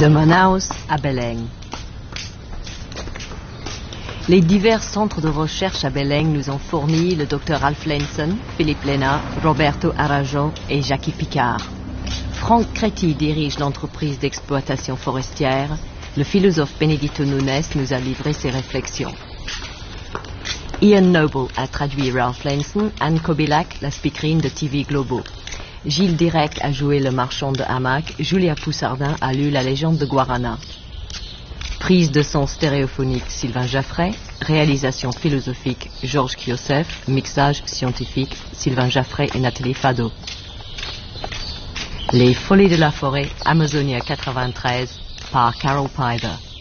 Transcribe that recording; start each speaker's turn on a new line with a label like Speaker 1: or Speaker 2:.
Speaker 1: De Manaus à Belém. Les divers centres de recherche à Belém nous ont fourni le Dr Alf Lenson, Philippe Lena, Roberto Arajo et Jackie Picard. Franck Créti dirige l'entreprise d'exploitation forestière. Le philosophe Benedito Nunes nous a livré ses réflexions. Ian Noble a traduit Ralph Lenson, Anne Kobilac, la speakerine de TV Globo. Gilles Direct a joué le marchand de hamac, Julia Poussardin a lu la légende de Guarana. Prise de son stéréophonique Sylvain Jaffray, réalisation philosophique Georges Kiosef, mixage scientifique Sylvain Jaffray et Nathalie Fado. Les Folies de la Forêt, Amazonia 93, par Carol Piver.